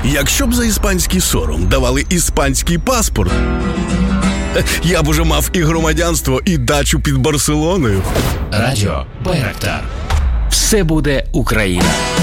Якщо б за іспанський сором давали іспанський паспорт, я б уже мав і громадянство, і дачу під Барселоною. Радіо Байрактар. Все буде Україна.